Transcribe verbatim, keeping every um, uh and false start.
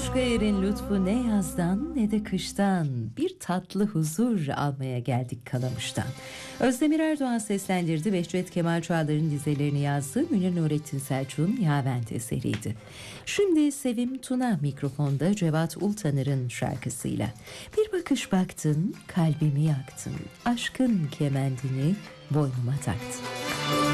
Başkayır'ın lütfu ne yazdan ne de kıştan, bir tatlı huzur almaya geldik Kalamış'tan. Özdemir Erdoğan seslendirdi, Behçet Kemal Çağlar'ın dizelerini yazdı, Münir Nurettin Selçuk'un Yavent eseriydi. Şimdi Sevim Tuna mikrofonda Cevat Ultanır'ın şarkısıyla. Bir bakış baktın, kalbimi yaktın, aşkın kemendini boynuma taktın.